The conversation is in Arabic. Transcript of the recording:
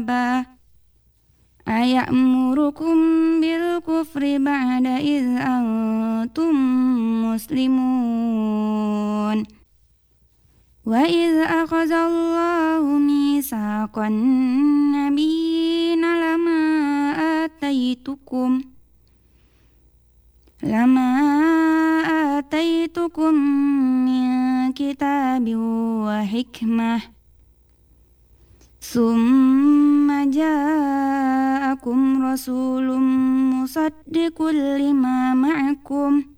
كتابا أيأمركم بالكفر بعد إذ أنتم مسلمون وإذ أخذ الله ميثاق النبيين لما آتيتكم من كتاب وحكمة ثم جاءكم رسول مصدق لما معكم